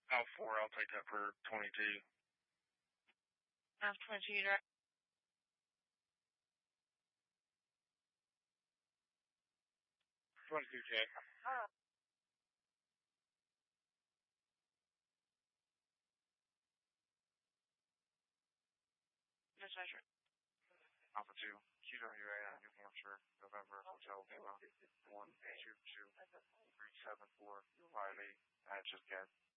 Alpha 4, I'll take that for 22. Alpha 22, right? 22, Jay. Just measure. Alpha 2, QWA, New Hampshire, November, Hotel Lima, 1223745 8. I just get